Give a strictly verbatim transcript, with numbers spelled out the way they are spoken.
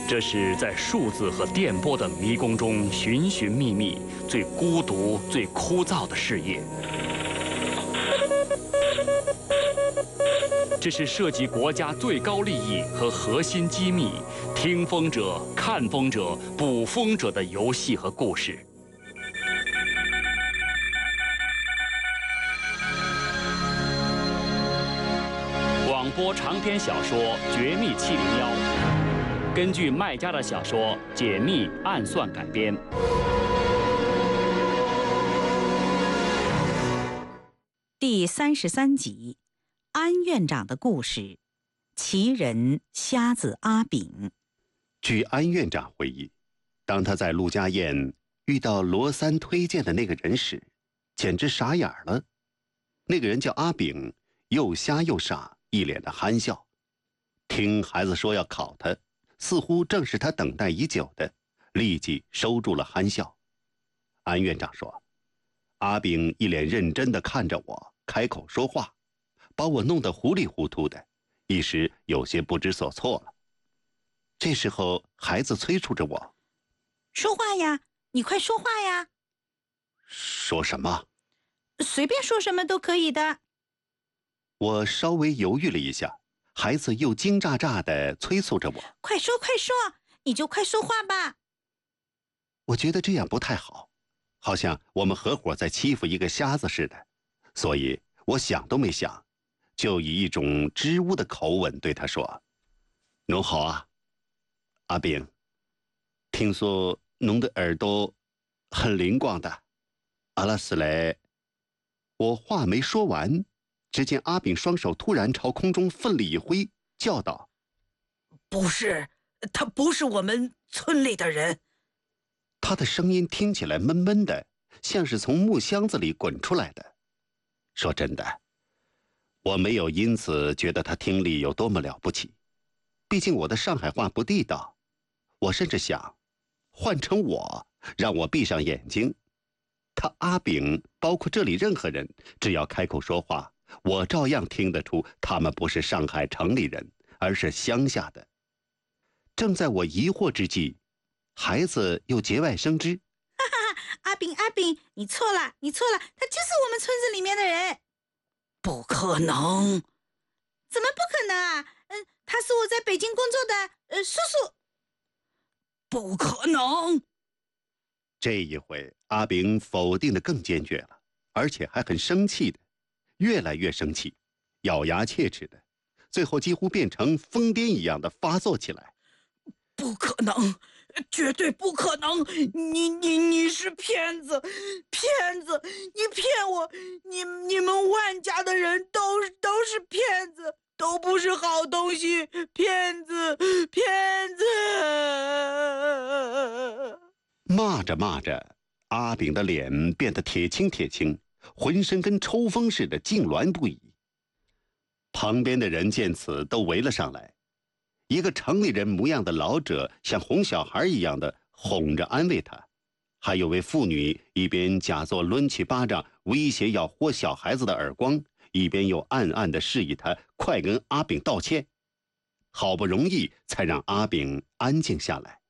这是在数字和电波的迷宫中寻寻觅觅、最孤独、最枯燥的事业。这是涉及国家最高利益和核心机密、听风者、看风者、捕风者的游戏和故事。广播长篇小说《绝密七零幺》，根据麦家的小说《解密暗算》改编。 第三十三集。安院长的故事，奇人瞎子阿炳。 据安院长回忆，当他在陆家堰遇到罗三推荐的那个人时，简直傻眼了。那个人叫阿炳，又瞎又傻，一脸的憨笑。听孩子说要考他，似乎正是他等待已久的，立即收住了憨笑。安院长说，阿炳一脸认真地看着我，开口说话，把我弄得糊里糊涂的，一时有些不知所措了。这时候孩子催促着我， 说话呀，你快说话呀。 说什么？ 随便说什么都可以的。 我稍微犹豫了一下，孩子又惊乍乍地催促着我， 快说快说，你就快说话吧。 我觉得这样不太好，好像我们合伙在欺负一个瞎子似的，所以我想都没想，就以一种支吾的口吻对他说，侬好啊，阿炳，听说侬的耳朵很灵光的，阿拉斯来。我话没说完，只见阿炳双手突然朝空中奋力一挥，叫道， 不是，他不是我们村里的人。 他的声音听起来闷闷的，像是从木箱子里滚出来的。说真的，我没有因此觉得他听力有多么了不起，毕竟我的上海话不地道。我甚至想，换成我，让我闭上眼睛，他阿炳，包括这里任何人，只要开口说话，我照样听得出他们不是上海城里人，而是乡下的。正在我疑惑之际，孩子又节外生枝， 哈哈哈，阿炳阿炳，你错了你错了，他就是我们村子里面的人。 不可能。 怎么不可能啊？嗯，他是我在北京工作的呃叔叔。 不可能。 这一回阿炳否定的更坚决了，而且还很生气的，越来越生气，咬牙切齿的，最后几乎变成疯癫一样的发作起来。 不可能，绝对不可能！你你你是骗子，骗子！你骗我！你你们万家的人都都是骗子，都不是好东西！骗子，骗子！ 骂着骂着，阿炳的脸变得铁青铁青，浑身跟抽风似的痉挛不已。旁边的人见此都围了上来，一个城里人模样的老者像哄小孩一样的哄着安慰他，还有位妇女一边假作抡起巴掌威胁要豁小孩子的耳光，一边又暗暗地示意他快跟阿炳道歉。好不容易才让阿炳安静下来。